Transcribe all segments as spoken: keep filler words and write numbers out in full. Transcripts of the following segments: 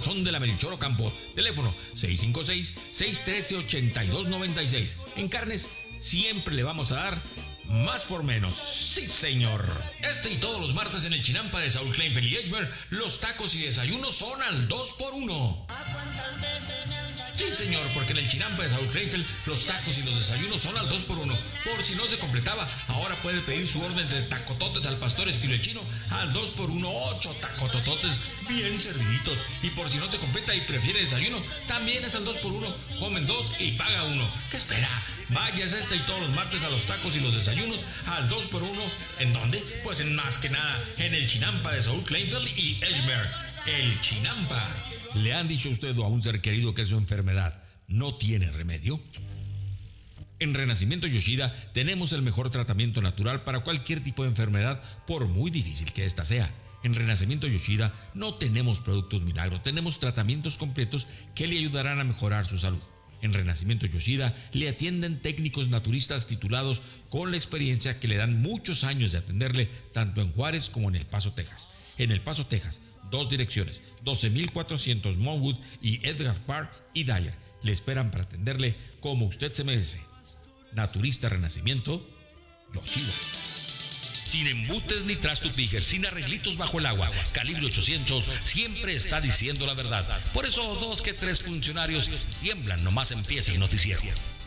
corazón de la Melchor Ocampo. Teléfono seis cinco seis, seis uno tres, ocho dos nueve seis. En carnes siempre le vamos a dar más por menos. Sí, señor. Este y todos los martes en el Chinampa de Saúl Kleinfeld y Edgemer, los tacos y desayunos son al dos por uno. Sí, señor, porque en el Chinampa de Saúl Kleinfeld los tacos y los desayunos son al dos por uno. Por si no se completaba, ahora puede pedir su orden de tacototes al pastor estilo chino al dos por uno, ocho tacotototes bien serviditos. Y por si no se completa y prefiere desayuno, también es al dos por uno. Comen dos y paga uno. ¿Qué espera? Váyase este y todos los martes a los tacos y los desayunos al dos por uno. ¿En dónde? Pues en más que nada, en el Chinampa de Saúl Kleinfeld y Edgemer. El Chinampa. ¿Le han dicho a usted o a un ser querido que su enfermedad no tiene remedio? En Renacimiento Yoshida tenemos el mejor tratamiento natural para cualquier tipo de enfermedad, por muy difícil que ésta sea. En Renacimiento Yoshida no tenemos productos milagros, tenemos tratamientos completos que le ayudarán a mejorar su salud. En Renacimiento Yoshida le atienden técnicos naturistas titulados con la experiencia que le dan muchos años de atenderle tanto en Juárez como en El Paso, Texas. En El Paso, Texas, dos direcciones, doce mil cuatrocientos Monwood y Edgar Park y Dyer. Le esperan para atenderle como usted se merece. Naturista Renacimiento Yoshida. Sin embutes ni trasto pijer, sin arreglitos bajo el agua. Calibre ochocientos siempre está diciendo la verdad. Por eso dos que tres funcionarios tiemblan nomás empieza el noticiero.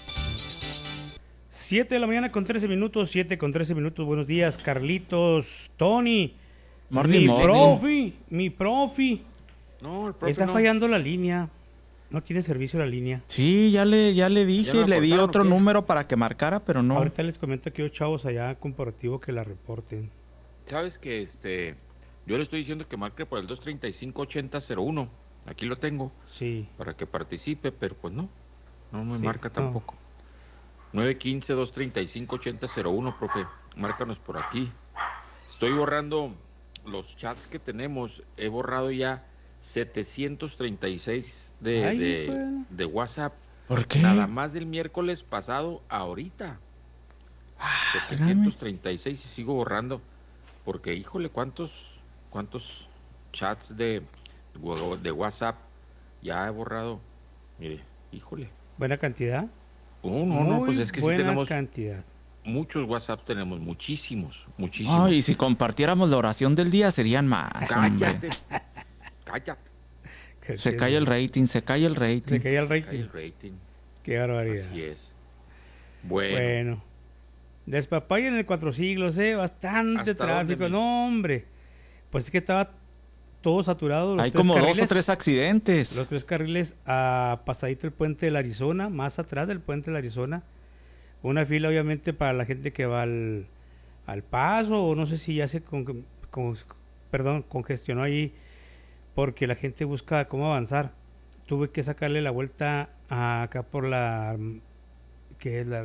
siete de la mañana con trece minutos, siete con trece minutos. Buenos días, Carlitos, Tony. Morning, mi morning. profi, mi profi. No, el profe Está no. fallando la línea. No tiene servicio la línea. Sí, ya le, ya le dije, ¿Ya no le di reportaron otro o qué? número para que marcara, pero no. Ahorita les comento aquí a los chavos allá corporativo que la reporten. Sabes que este, yo le estoy diciendo que marque por el dos treinta y cinco ochenta cero uno. Aquí lo tengo Sí. para que participe, pero pues no, no me Sí, marca no. tampoco. nueve uno cinco, dos treinta y cinco, ochenta cero uno, profe, márcanos por aquí. Estoy borrando los chats que tenemos, he borrado ya setecientos treinta y seis de, Ay, de, bueno. de WhatsApp. ¿Por qué? Nada más del miércoles pasado a ahorita. setecientos treinta y seis y sigo borrando. Porque, híjole, ¿cuántos, cuántos chats de, de WhatsApp ya he borrado? Mire, híjole. Buena cantidad. No, no, no, pues Muy es que sí buena tenemos cantidad. muchos WhatsApp, tenemos muchísimos, muchísimos. Ay, si compartiéramos la oración del día serían más, hombre. Cállate, cállate. Que Se sí, cae el rating, se cae el rating. Se cae el Cae rating. el rating. Qué barbaridad. Así es. Bueno, Bueno. Despapaya en el Cuatro Siglos, eh. Bastante ¿Hasta tráfico. dónde, mi? No, hombre. Pues es que estaba todo saturado. Los Hay tres como dos carriles, o tres accidentes. Los tres carriles a pasadito el puente del Arizona, más atrás del puente del Arizona. Una fila, obviamente, para la gente que va al, al paso, o no sé si ya se con, con- perdón, congestionó ahí porque la gente busca cómo avanzar. Tuve que sacarle la vuelta a- acá por la que es la,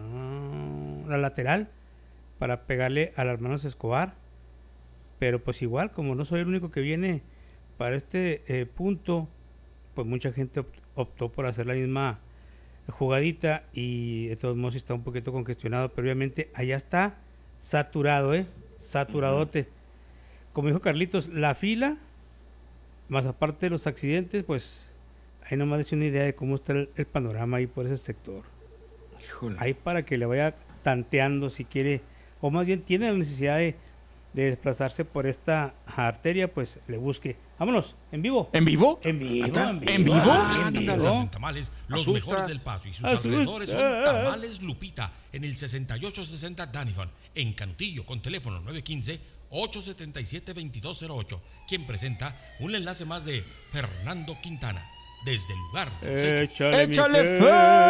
la lateral para pegarle al hermanos Escobar. Pero pues igual, como no soy el único que viene para este eh, punto, pues mucha gente opt- optó por hacer la misma jugadita y de todos modos está un poquito congestionado, pero obviamente allá está saturado, eh, saturadote. Como dijo Carlitos, la fila, más aparte de los accidentes, pues ahí nomás les una idea de cómo está el, el panorama ahí por ese sector. híjole. Ahí para que le vaya tanteando si quiere, o más bien tiene la necesidad de, de desplazarse por esta arteria, pues le busque. Vámonos, en vivo. ¿En vivo? En vivo, ¿Acá? en vivo. ¿En vivo? en Ándale, vivo. en Tamales, los Asustas. mejores del Paso y sus Asustas. alrededores son Tamales Lupita en el sesenta y ocho sesenta Danifon, en Cantillo, con teléfono nueve uno cinco, ocho siete siete, dos dos cero ocho, quien presenta un enlace más de Fernando Quintana, desde el lugar de los hechos. Échale, mi ¡Échale, Fer.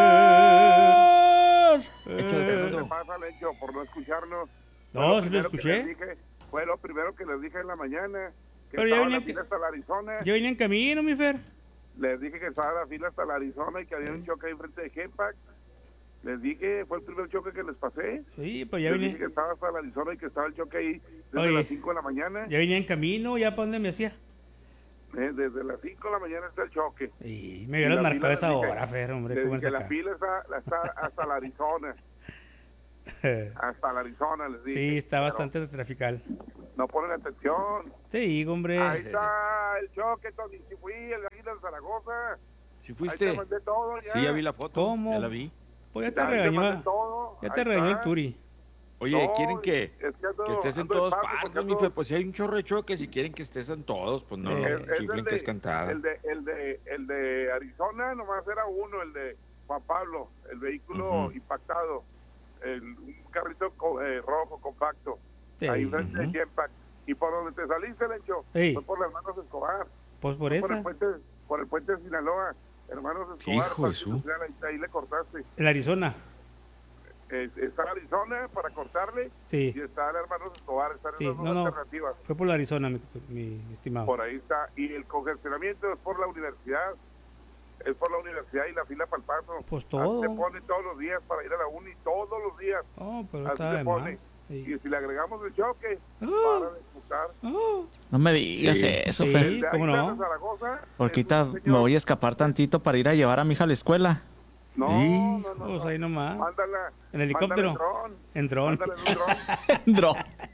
Fer! Échale, Eh, Fernando. ¿Qué pasa, Lencho? Por no escucharnos. No, Fue lo sí lo primero que escuché. les dije- Fue lo primero que les dije en la mañana. Que Pero ya estaba venía la que- fila hasta la Arizona. Yo venía en camino, mi Fer. Les dije que estaba la fila hasta la Arizona y que había un choque ahí frente de Genpack. Les dije, fue el primer choque que les pasé. Sí, pues ya les venía, dije que estaba hasta la Arizona y que estaba el choque ahí desde Oye. las cinco de la mañana. ya venía en camino, ya para donde me hacía. Eh, desde las cinco de la mañana está el choque. Y me Y hubieras la marcado fila, esa les dije- hora, Fer, hombre. Les ¿Cómo dije, es la acá? fila está, la está hasta la Arizona. Hasta la Arizona, les dije. Sí, está Pero bastante trafical. No ponen atención. Te digo, hombre. Ahí está el choque, Tony. Si fui, el Águila de Zaragoza. ¿Sí Ahí fuiste? te mandé todo ya. Sí, ya vi la foto. ¿Cómo? Ya la vi. Pues ya te Ya te regañó, mandé todo. ya te Ahí regañó el está. Turi. Oye, No, ¿quieren que, es que, ando- que estés en ando todas paso, porque partes, mi ando- Fe? Pues si hay un chorro de choques, si quieren que estés en todos, pues no, Eh, no Es, es chiflen el que de, es cantada. el de el de el de Arizona nomás era uno, el de Juan Pablo, el vehículo Ujú. impactado, el, un carrito co- eh, rojo compacto, Sí. ahí frente Ujú. de Genpack. Y por donde te saliste, Lencho, Ey. fue por los hermanos Escobar, Pues por fue por el esa, puente, por el puente de Sinaloa, hermanos Escobar, Hijo de su. Parque Industrial, ahí, ahí le cortaste. el Arizona. Eh, está Arizona para cortarle Sí, y está el hermanos Escobar, están Sí, esas dos no, no. alternativas. fue por la Arizona, mi, mi estimado. Por ahí está. Y el congestionamiento es por la universidad. Es por la universidad y la fila para el paso. Pues Así todo. se pone todos los días para ir a la uni, todos los días. Oh, pero Así está se de pone. más. Y Sí. si le agregamos el choque, Ah. para de empujar. Oh, No me digas Sí. eso, Sí. Fer. El de ¿cómo Águilas no? de Zaragoza, Porque es un ahorita me señor- voy a escapar tantito para ir a llevar a mi hija a la escuela. No, Sí. no, no. pues no. ahí nomás. Mándala. En helicóptero. Mándala en dron. En dron. Mándala en un dron. Dro.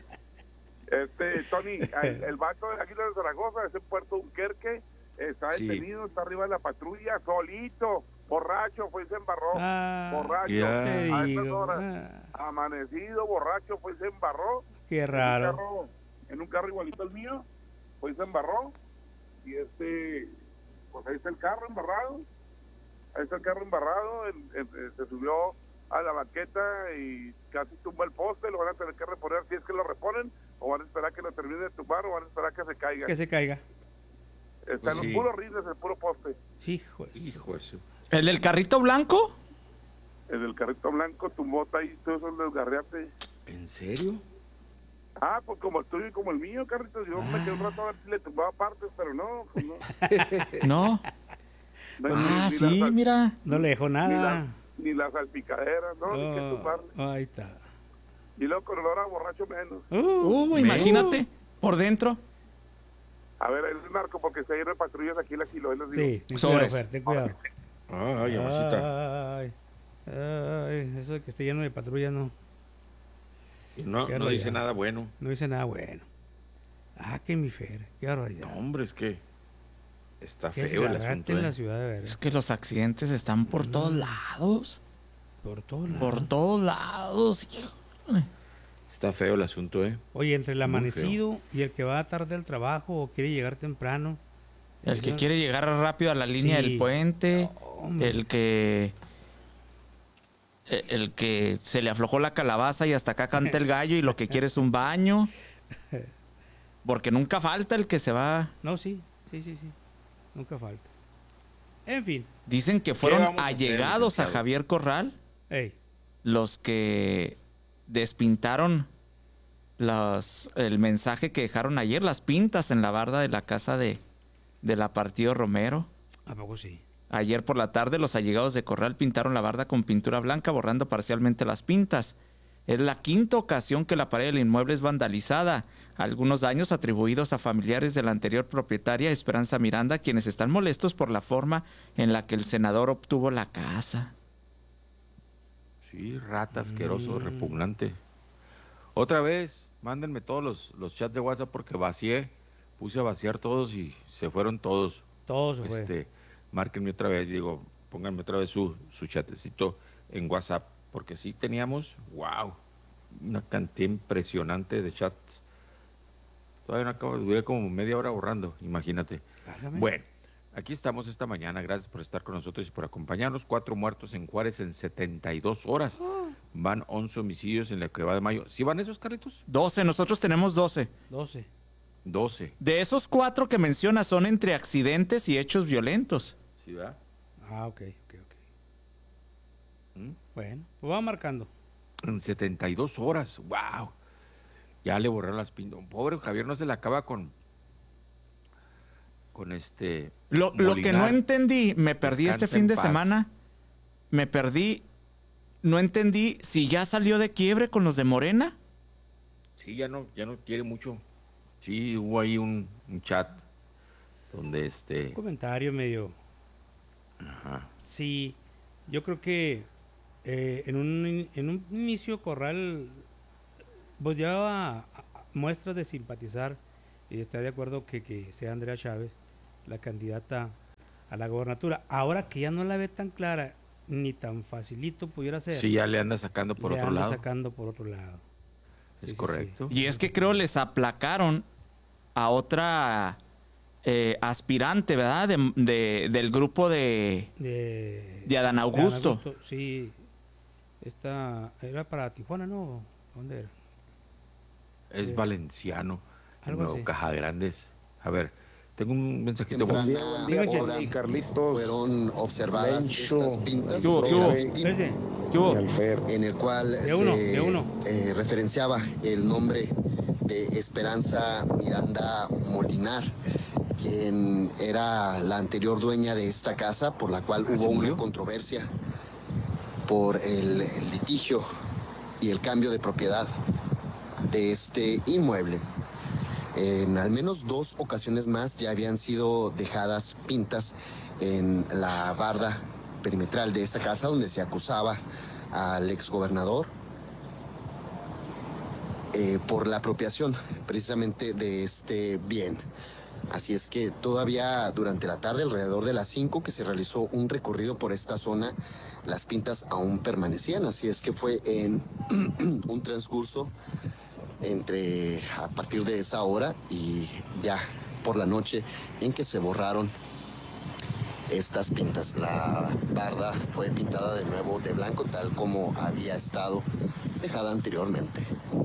Este, Tony, el, el vato de Águilas de Zaragoza, ese Puerto Dunkerque, está Sí. detenido, está arriba de la patrulla, solito, borracho, fue y se embarró. Ah, borracho, Ya. te a esas digo. horas, Ah, amanecido, borracho, fue y se embarró. qué En un, raro. carro, en un carro igualito al mío, fue y se embarró. Y este, pues ahí está el carro embarrado. Ahí está el carro embarrado. en- en- se subió a la banqueta y casi tumba el poste. Lo van a tener que reponer si es que lo reponen, o van a esperar que lo termine de tumbar, o van a esperar que se caiga. Que se caiga. Están Pues los sí. puros rines, el puro poste. Hijo de su- Hijo de su. ¿El del carrito blanco? El del carrito blanco tumbó ahí, todos son desgarriate. ¿En serio? Ah, pues como el tuyo y como el mío, Carlitos. Yo me quedé un rato a ver si le tumbaba partes, pero no, pues no. No. No, Ah, ni sí, las sal- mira. No le dejó Ni, la- nada. ni las salpicaderas, ¿no? Ni que Oh, tumbarle. ahí está. Y luego con olor a borracho menos. Uh, Uh, imagínate. Por dentro. A ver, el narco, porque se hay patrullas aquí en la Kilo, ahí les digo. sí, ten cuidado, Sobres. Fer, ten cuidado. Ay, amasita. Ay, ay, eso de que esté lleno de patrullas no, Y no, Qué no dice barbaridad. nada bueno. no dice nada bueno. Ah, que mi Fer, qué barbaridad. No, hombre, es que está Qué feo el desgarrate asunto. en ¿eh? la ciudad de Es veras. que los accidentes están por todos lados. Por todos lados. Por todos lados. Híjole. Está feo el asunto, ¿eh? Oye, entre el Muy amanecido y el que va tarde al trabajo o quiere llegar temprano. El que Eso- quiere llegar rápido a la línea Sí. del puente. Hombre. El que. e- El que se le aflojó la calabaza y hasta acá canta el gallo y lo que quiere es un baño. Porque nunca falta el que se va. No, sí, sí, sí, sí. Nunca falta. En fin. Dicen que fueron vamos a hacer, allegados a licenciado? Javier Corral Ey, los que despintaron los, el mensaje que dejaron ayer, las pintas en la barda de la casa de, de la Partido Romero. ¿a poco sí? Ayer por la tarde los allegados de Corral pintaron la barda con pintura blanca, borrando parcialmente las pintas. Es la quinta ocasión que la pared del inmueble es vandalizada. Algunos daños atribuidos a familiares de la anterior propietaria, Esperanza Miranda, quienes están molestos por la forma en la que el senador obtuvo la casa. Sí, rata, asqueroso, Mm. repugnante. Otra vez, mándenme todos los, los chats de WhatsApp porque vacié, puse a vaciar todos y se fueron todos. Todo se fue. Este, márquenme otra vez, digo, pónganme otra vez su, su chatecito en WhatsApp, porque sí teníamos, wow, una cantidad impresionante de chats. Todavía no acabo, duré como media hora borrando, imagínate. Válgame. Bueno, aquí estamos esta mañana, gracias por estar con nosotros y por acompañarnos. Cuatro muertos en Juárez en setenta y dos horas. Van once homicidios en lo que va de mayo. ¿Sí van esos, Carlitos? doce, nosotros tenemos doce. doce. doce. De esos cuatro que mencionas son entre accidentes y hechos violentos. ¿Sí, verdad? Ah, ok, ok, ok. ¿Mm? Bueno, pues va marcando. En setenta y dos horas, wow. Ya le borraron las pintas. Pobre Javier no se le acaba con con este Lo, lo que no Molinar. entendí, me perdí este Descansa fin en de paz. semana, me perdí, no entendí si ya salió de quiebre con los de Morena. Sí, ya no ya no quiere mucho. Sí, hubo ahí un, un chat donde este Un comentario medio. ajá. Sí, yo creo que eh, en, un, in- en un inicio Corral pues llevaba a- a- muestras de simpatizar y está de acuerdo que, que sea Andrea Chávez la candidata a la gobernatura. Ahora que ya no la ve tan clara ni tan facilito pudiera ser. Sí, ya le anda sacando por le otro anda lado. sacando por otro lado. Es Sí, sí, correcto. sí. Y es que creo les aplacaron a otra eh, aspirante, ¿verdad? De, de- del grupo de, De, de Adán Augusto. Sí. Esta era para Tijuana, ¿no? ¿Dónde era? Es Sí. valenciano, el Algo nuevo así. Grandes. A ver, tengo un mensajito. Temprana Buen día, buen hora día, Carlitos, fueron observadas Lencho, estas pintas ¿Qué hubo, de qué hubo? graffiti, Ese, ¿Qué hubo? Alfer. en el cual De se uno, de uno. eh, referenciaba el nombre de Esperanza Miranda Molinar, quien era la anterior dueña de esta casa, por la cual ¿Ah, se hubo murió? una controversia por el, el litigio y el cambio de propiedad de este inmueble. En al menos dos ocasiones más ya habían sido dejadas pintas en la barda perimetral de esta casa, donde se acusaba al exgobernador eh, por la apropiación precisamente de este bien. Así es que todavía durante la tarde, alrededor de las cinco, que se realizó un recorrido por esta zona, las pintas aún permanecían. Así es que fue en un transcurso entre a partir de esa hora y ya por la noche en que se borraron estas pintas. La barda fue pintada de nuevo de blanco, tal como había estado dejada anteriormente.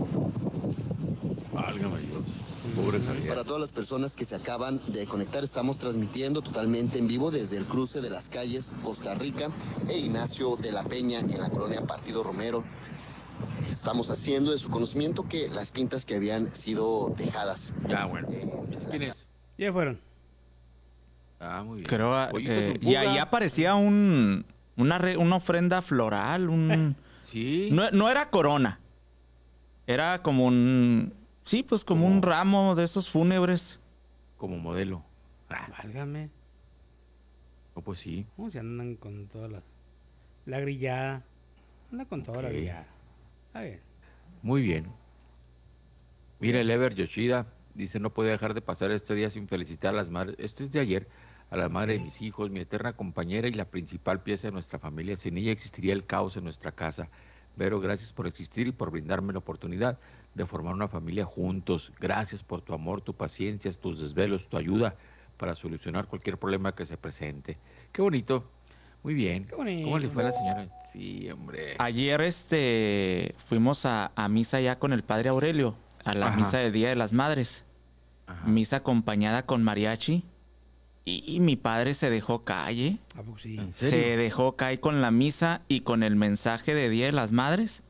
Válgame Dios. Pobre Javier. Para todas las personas que se acaban de conectar, estamos transmitiendo totalmente en vivo desde el cruce de las calles Costa Rica e Ignacio de la Peña en la colonia Partido Romero. Estamos haciendo de su conocimiento que las pintas que habían sido dejadas Ya, bueno. en la ¿Quién es? ya fueron. Ah, muy bien. Creo, Oye, eh, pues, y ahí Buga. aparecía un, una, re- una ofrenda floral, un... Sí. No, no era corona. Era como un... Sí, pues como un ramo de esos fúnebres. Como modelo. Ah, Válgame. no, pues sí. ¿Cómo se andan con todas las... La grillada. Anda con toda la Ok. grillada. Está bien. Muy bien. Mira, el Ever Yoshida dice, no puede dejar de pasar este día sin felicitar a las madres. Este es de ayer. A la madre de mis hijos, mi eterna compañera y la principal pieza de nuestra familia. Sin ella existiría el caos en nuestra casa. Vero, gracias por existir y por brindarme la oportunidad de formar una familia juntos. Gracias por tu amor, tu paciencia, tus desvelos, tu ayuda para solucionar cualquier problema que se presente. Qué bonito. Muy bien. Qué bonito. ¿Cómo le fue a la señora? Sí, hombre. Ayer este fuimos a, a misa ya con el padre Aurelio, a la Ajá. misa de Día de las Madres. Ajá. Misa acompañada con mariachi. Y, y mi padre se dejó calle. ¿A poco sí? ¿En serio? Se dejó caer con la misa y con el mensaje de Día de las Madres.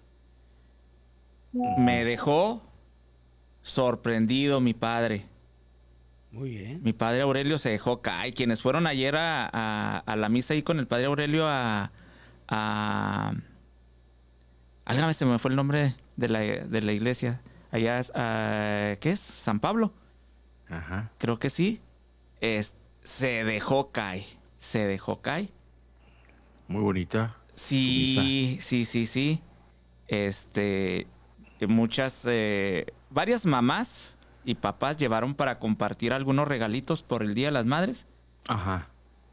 Me dejó sorprendido mi padre. Muy bien. Mi padre Aurelio se dejó caer. Quienes fueron ayer a, a- a la misa ahí con el padre Aurelio a... a álgame, se me fue el nombre de la, de la iglesia. Allá es... ah, ¿qué es? ¿San Pablo? Ajá. Creo que sí. Es- se dejó caer. Se dejó caer. Muy bonita. Sí, sí, sí, sí. Este, muchas, eh, varias mamás y papás llevaron para compartir algunos regalitos por el Día de las Madres. Ajá.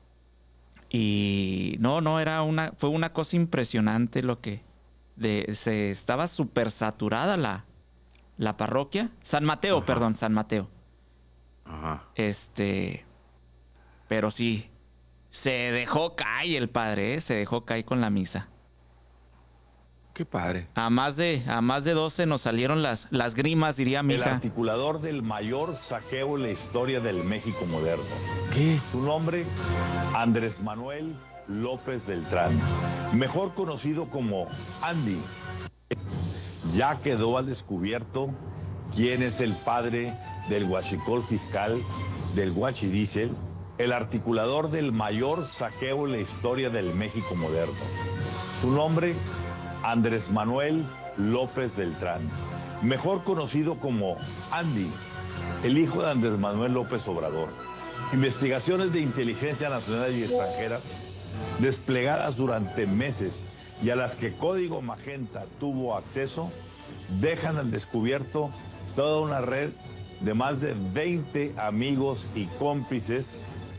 Y no, no, era una, fue una cosa impresionante lo que, de, se estaba súper saturada la, la parroquia. San Mateo, Ajá. perdón, San Mateo. Ajá. Este, pero sí, se dejó caer el padre, ¿eh? Se dejó caer con la misa. Qué padre. A más de, a más de doce nos salieron las, las grimas, diría mi El hija. articulador del mayor saqueo en la historia del México moderno. ¿Qué? Su nombre, Andrés Manuel López Beltrán, mejor conocido como Andy. Ya quedó al descubierto quién es el padre del huachicol fiscal, del huachidiesel, el articulador del mayor saqueo en la historia del México moderno. Su nombre, Andrés Manuel López Beltrán, mejor conocido como Andy, el hijo de Andrés Manuel López Obrador. Investigaciones de inteligencia nacional y extranjeras, desplegadas durante meses y a las que Código Magenta tuvo acceso, dejan al descubierto toda una red de más de veinte amigos y cómplices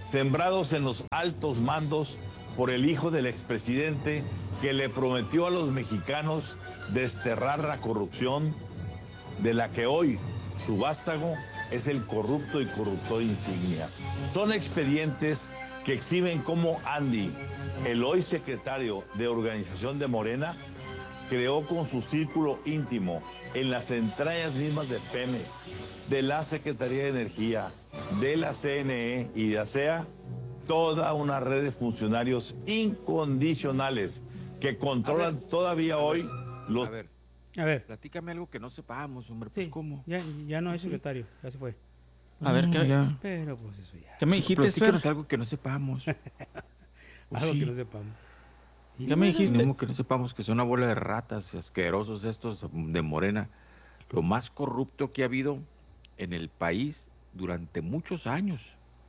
sembrados en los altos mandos por el hijo del expresidente que le prometió a los mexicanos desterrar la corrupción, de la que hoy su vástago es el corrupto y corruptor insignia. Son expedientes que exhiben cómo Andy, el hoy secretario de organización de Morena, creó con su círculo íntimo en las entrañas mismas de Pemex, de la Secretaría de Energía, de la C N E y de ASEA, toda una red de funcionarios incondicionales que controlan ver, todavía hoy los... A ver, A ver, platícame algo que no sepamos, hombre, pues sí, ¿cómo? ya, ya no es secretario, ya se fue. A ver, ¿qué, ya. Pero pues eso ya. ¿qué me dijiste, Platícanos Fer? algo que no sepamos. Pues Algo sí. que no sepamos. Y ¿Qué me bueno, dijiste? Mismo que no sepamos que son una bola de ratas asquerosos estos de Morena. Lo más corrupto que ha habido en el país durante muchos años.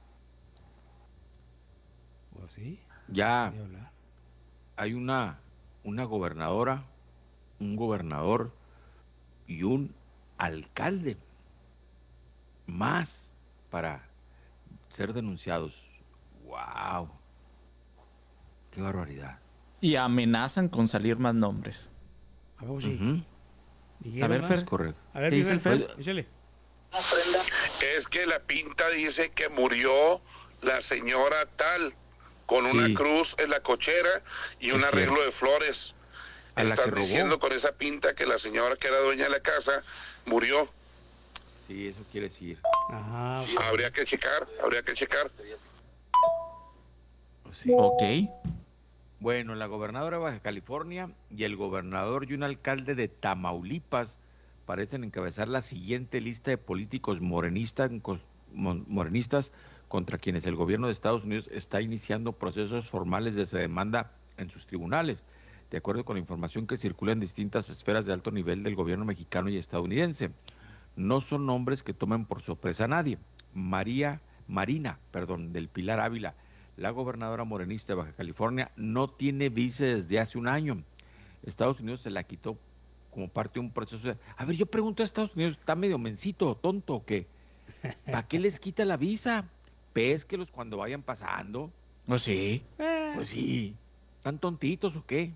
Pues sí, Ya ni hablar. hay una, una gobernadora, un gobernador y un alcalde más para ser denunciados. ¡Wow! ¡Qué barbaridad! Y amenazan con salir más nombres. A ver, sí. Ujú, Dijeron, A ver, ¿no? Fer. es correcto. A ver, ¿Qué dice el Fer? Fer? Échale. Es que la pinta dice que murió la señora tal con una Sí. cruz en la cochera y un Es arreglo cierto. de flores. A la que Están robó. diciendo con esa pinta que la señora que era dueña de la casa murió. Sí, eso quiere decir. Ajá. Habría que checar, habría que checar. Pues sí. Ok. Bueno, la gobernadora de Baja California y el gobernador y un alcalde de Tamaulipas parecen encabezar la siguiente lista de políticos morenistas, mo- morenistas contra quienes el gobierno de Estados Unidos está iniciando procesos formales de demanda en sus tribunales, de acuerdo con la información que circula en distintas esferas de alto nivel del gobierno mexicano y estadounidense. No son nombres que tomen por sorpresa a nadie. María Marina, perdón, del Pilar Ávila, la gobernadora morenista de Baja California, no tiene visa desde hace un año. Estados Unidos se la quitó como parte de un proceso de... A ver, yo pregunto a Estados Unidos, ¿está medio mencito, tonto o qué? ¿Para qué les quita la visa? Pésquelos cuando vayan pasando. Pues sí. Eh, Pues sí. ¿Están tontitos o qué?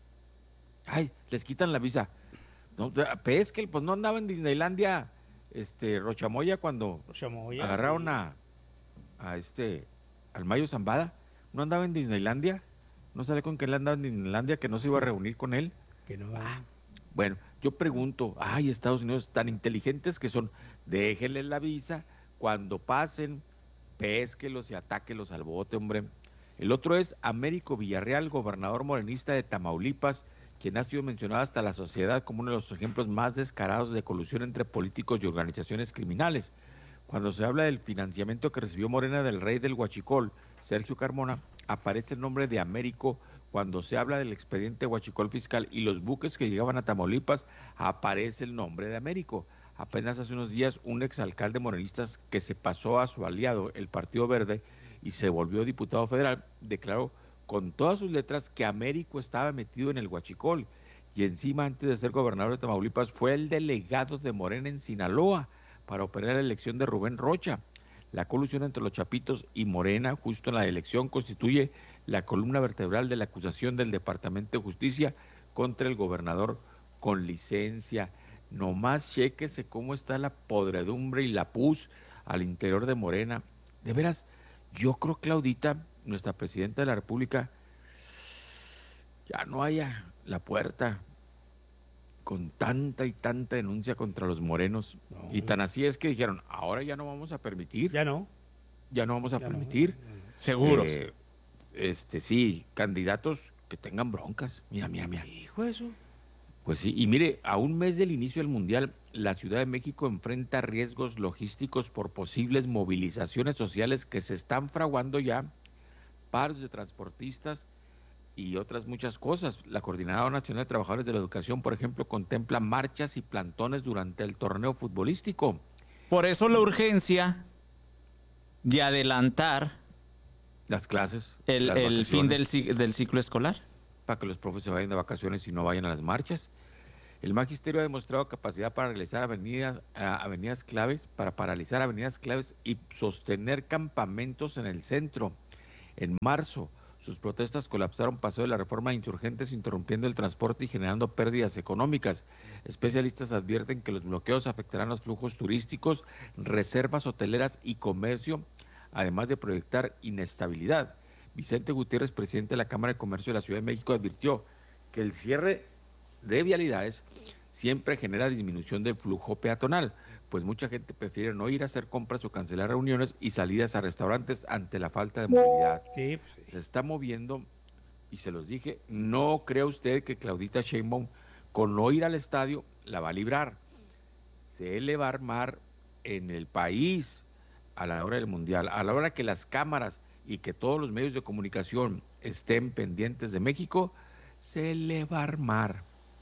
Ay, les quitan la visa. No, pesquel, pues no andaba en Disneylandia, este, Rochamoya, cuando lo llamó ya. agarraron a, a este, al Mayo Zambada. ¿No andaba en Disneylandia? ¿No sale con que él andaba en Disneylandia, que no se iba a reunir con él? Que no va. Bueno, yo pregunto, ay, Estados Unidos tan inteligentes que son, déjenles la visa, cuando pasen, pésquelos y atáquelos al bote, hombre. El otro es Américo Villarreal, gobernador morenista de Tamaulipas, quien ha sido mencionado hasta la sociedad como uno de los ejemplos más descarados de colusión entre políticos y organizaciones criminales. Cuando se habla del financiamiento que recibió Morena del rey del Huachicol, Sergio Carmona, aparece el nombre de Américo. Cuando se habla del expediente Huachicol fiscal y los buques que llegaban a Tamaulipas, aparece el nombre de Américo. Apenas hace unos días, un exalcalde morenista que se pasó a su aliado, el Partido Verde, y se volvió diputado federal, declaró con todas sus letras que Américo estaba metido en el Huachicol. Y encima, antes de ser gobernador de Tamaulipas, fue el delegado de Morena en Sinaloa para operar la elección de Rubén Rocha. La colusión entre los Chapitos y Morena, justo en la elección, constituye la columna vertebral de la acusación del Departamento de Justicia contra el gobernador con licencia. Nomás chéquese cómo está la podredumbre y la pus al interior de Morena. De veras, yo creo, Claudita, nuestra presidenta de la República, ya no haya la puerta con tanta y tanta denuncia contra los morenos. No. Y tan así es que dijeron, ahora ya no vamos a permitir, ya, Ya no. no vamos a ya no. permitir. Seguros. eh, este, sí, candidatos que tengan broncas. Mira, mira, mira. Hijo de eso. Pues sí, y mire, a un mes del inicio del Mundial, la Ciudad de México enfrenta riesgos logísticos por posibles movilizaciones sociales que se están fraguando ya, paros de transportistas y otras muchas cosas. La Coordinadora Nacional de Trabajadores de la Educación, por ejemplo, contempla marchas y plantones durante el torneo futbolístico. Por eso la urgencia de adelantar Las clases. el, las el fin vacaciones, del, ci- del ciclo escolar. para que los profes se vayan de vacaciones y no vayan a las marchas. El magisterio ha demostrado capacidad para realizar avenidas, avenidas claves, para paralizar avenidas claves y sostener campamentos en el centro. En marzo, sus protestas colapsaron Paseo de la Reforma de Insurgentes, interrumpiendo el transporte y generando pérdidas económicas. Especialistas advierten que los bloqueos afectarán los flujos turísticos, reservas hoteleras y comercio, además de proyectar inestabilidad. Vicente Gutiérrez, presidente de la Cámara de Comercio de la Ciudad de México, advirtió que el cierre de vialidades siempre genera disminución del flujo peatonal, pues mucha gente prefiere no ir a hacer compras o cancelar reuniones y salidas a restaurantes ante la falta de movilidad. Sí, pues sí. Se está moviendo, y se los dije, no crea usted que Claudita Sheinbaum con no ir al estadio la va a librar. Se le va a armar en el país a la hora del Mundial, a la hora que las cámaras y que todos los medios de comunicación estén pendientes de México, se le va a armar.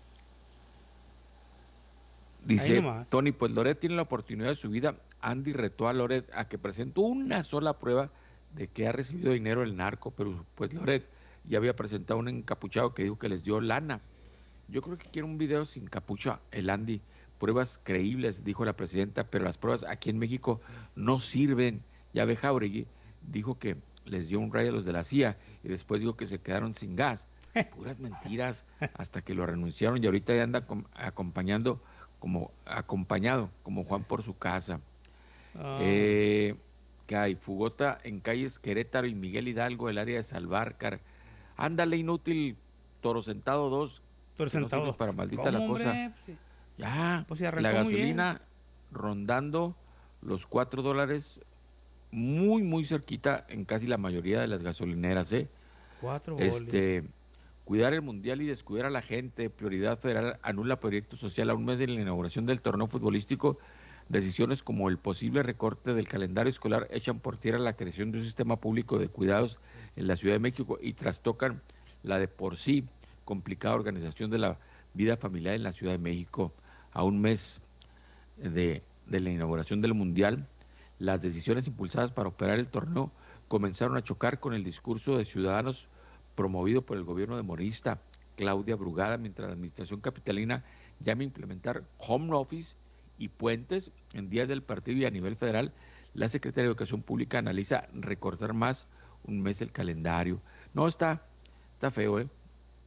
Dice Tony, pues Loret tiene la oportunidad de su vida. Andy retó a Loret a que presentó una sola prueba de que ha recibido dinero el narco, pero pues Loret ya había presentado un encapuchado que dijo que les dio lana. Yo creo que quiere un video sin capucha, el Andy. Pruebas creíbles, dijo la presidenta, pero las pruebas aquí en México no sirven. Ya ve Jauregui, dijo que les dio un rayo a los de la C I A y después dijo que se quedaron sin gas. Puras mentiras, hasta que lo renunciaron y ahorita ya anda acompañando como acompañado, como Juan por su casa. Oh. Eh, que hay Fugota en calles Querétaro y Miguel Hidalgo, el área de Salvarcar. Ándale, inútil, Toro Sentado dos. Toro Sentado dos. No para maldita la cosa. Hombre? Ya, pues la gasolina rondando los cuatro dólares, muy, muy cerquita en casi la mayoría de las gasolineras, ¿eh? Cuatro Este... Boles. Cuidar el Mundial y descuidar a la gente. Prioridad Federal anula proyecto social a un mes de la inauguración del torneo futbolístico. Decisiones como el posible recorte del calendario escolar echan por tierra la creación de un sistema público de cuidados en la Ciudad de México y trastocan la de por sí complicada organización de la vida familiar en la Ciudad de México. A un mes de, de la inauguración del Mundial, las decisiones impulsadas para operar el torneo comenzaron a chocar con el discurso de ciudadanos promovido por el gobierno de Morista, Claudia Brugada, mientras la administración capitalina llama a implementar home office y puentes en días del partido, y a nivel federal, la Secretaría de Educación Pública analiza recortar más un mes el calendario. No, está, está feo, ¿eh?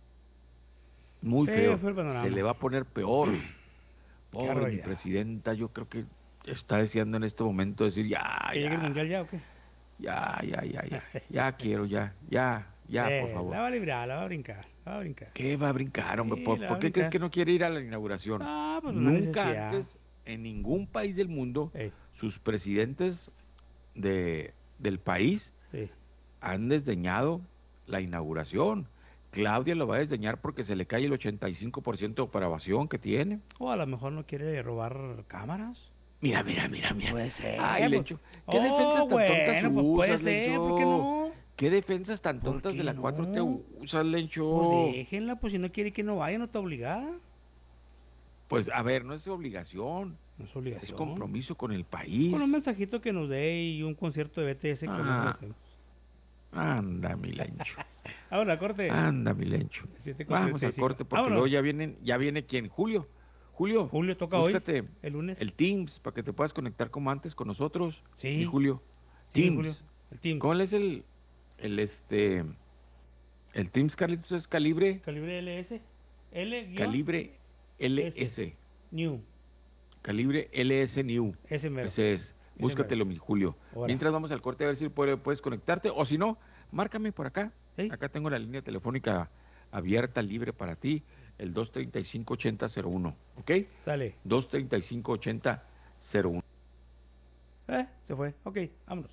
Muy feo. feo. Se le va a poner peor. Pobre mi presidenta, yo creo que está deseando en este momento decir ya, ¿Que ya. llegue el Mundial ya o qué? Ya, ya, ya, ya. Ya quiero, ya, ya. Ya, eh, por favor. La va a librar, la va a brincar, la va a brincar. ¿Qué va a brincar, hombre? Sí, ¿Por, ¿por qué brincar. crees que no quiere ir a la inauguración? Ah, pues Nunca antes, en ningún país del mundo, Ey. sus presidentes de, del país Ey. han desdeñado la inauguración. Claudia lo va a desdeñar porque se le cae el ochenta y cinco por ciento de operación que tiene. O a lo mejor no quiere robar cámaras. Mira, mira, mira, mira. Puede ser. Ay, pues, Lencho. ¿Qué oh, defensas tan bueno, tontas pues usas, puede ser, Lencho? ¿por qué no? ¿Qué defensas tan tontas de la no? cuatro T usas, Lencho? Pues déjenla, pues si no quiere que no vaya, no está obligada. Pues a ver, no es obligación. No es obligación. Es compromiso con el país. Con un mensajito que nos dé y un concierto de B T S que ah, nos hacemos. Anda, mi Lencho. Ahora, corte. Anda, mi Lencho. Vamos al corte porque Vámonos. luego ya vienen, ya viene quién, Julio. Julio. Julio toca búscate hoy. El lunes. El Teams para que te puedas conectar como antes con nosotros. Sí. Y Julio. Sí, Teams. Julio. El Teams. ¿Cuál es el el este el Teams, Carlitos? Es calibre calibre L S L calibre L S S. New calibre L S New ese, mero. ese es búscatelo, mi Julio. Ahora. Mientras vamos al corte a ver si puedes, puedes conectarte, o si no, márcame por acá. ¿Sí? Acá tengo la línea telefónica abierta, libre para ti, el dos treinta y cinco ochenta cero uno, ¿ok? Sale. dos treinta y cinco ochenta cero uno. Eh, se fue. Ok, vámonos.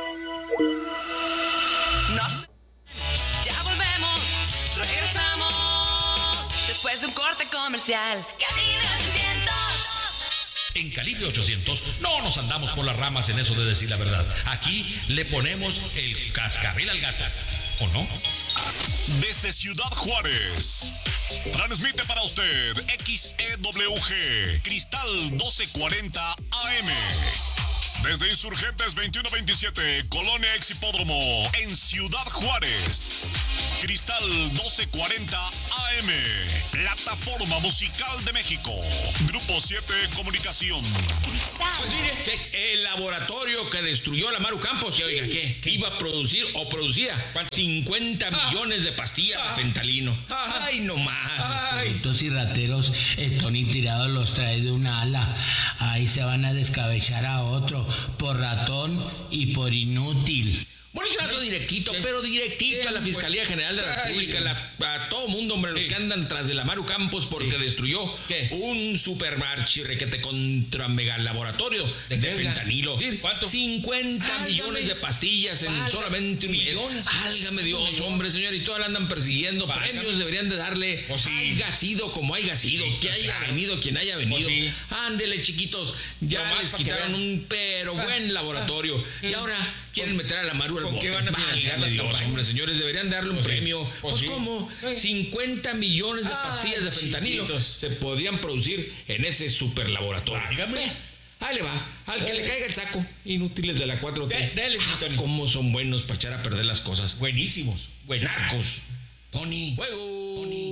No. Ya volvemos, regresamos después de un corte comercial. Calibre ochocientos. En Calibre ochocientos no nos andamos por las ramas en eso de decir la verdad. Aquí le ponemos el cascabel al gato, ¿o no? Desde Ciudad Juárez, transmite para usted X E W G, Cristal doce cuarenta A M. Desde Insurgentes veintiuno veintisiete, Colonia Ex Hipódromo, en Ciudad Juárez. Cristal doce cuarenta A M, plataforma musical de México. Grupo siete Comunicación. Pues mire, que el laboratorio que destruyó la Maru Campos, que oiga, ¿qué? Que iba a producir o producía cincuenta millones de pastillas de fentanilo. Ay, no más. Estos y rateros, eh, Tony Tirado los trae de una ala. Ahí se van a descabechar a otro por ratón y por inútil. Bueno, yo trato directito, pero directito a la Fiscalía General de la República, la, a todo mundo, hombre, los sí. que andan tras de la Maru Campos porque sí. destruyó ¿Qué? un super archirrequete contra mega laboratorio de, de fentanilo. ¿Cuánto? cincuenta Álgame. millones de pastillas en Válgame. solamente un mes. Álgame Dios, hombre, señor, y todas la andan persiguiendo. Válgame. Premios deberían de darle oh, sí. haya sido como haya sido, sí, que haya claro. venido quien haya venido. Oh, sí. Ándele, chiquitos, ya no les quitaron un pero ah. buen laboratorio. Ah. Y ahora quieren meter a la Maru. ¿Con qué van a financiar las campañas? Hombre, señores, deberían darle un pues premio. Sí. Pues, pues sí. ¿cómo? cincuenta millones de pastillas ah, de fentanilo chiquitos. se podrían producir en ese superlaboratorio. Hágame. Ahí le va. Al que le caiga el saco. Inútiles de la cuatro T. Dale, ah, cómo son buenos para echar a perder las cosas. Buenísimos. Buenacos. Tony. Juego. Tony.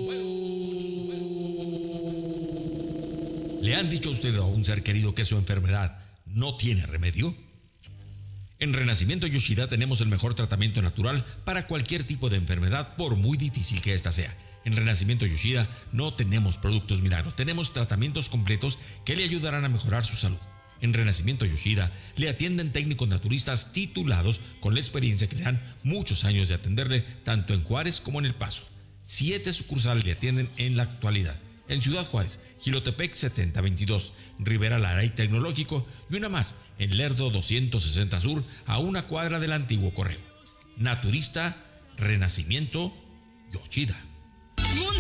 Juego. ¿Le han dicho a usted a un ser querido que su enfermedad no tiene remedio? En Renacimiento Yoshida tenemos el mejor tratamiento natural para cualquier tipo de enfermedad, por muy difícil que ésta sea. En Renacimiento Yoshida no tenemos productos milagros, tenemos tratamientos completos que le ayudarán a mejorar su salud. En Renacimiento Yoshida le atienden técnicos naturistas titulados con la experiencia que le dan muchos años de atenderle tanto en Juárez como en El Paso. Siete sucursales le atienden en la actualidad. En Ciudad Juárez, Jilotepec setenta veintidós, Rivera Lara y Tecnológico, y una más en Lerdo doscientos sesenta Sur, a una cuadra del antiguo correo. Naturista Renacimiento Yoshida.